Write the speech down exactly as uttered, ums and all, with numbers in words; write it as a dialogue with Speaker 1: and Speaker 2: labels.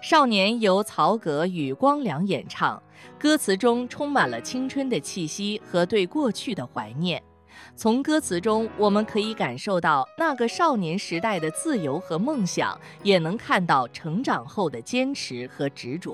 Speaker 1: 少年由曹格与光良演唱，歌词中充满了青春的气息和对过去的怀念。从歌词中，我们可以感受到那个少年时代的自由和梦想，也能看到成长后的坚持和执着。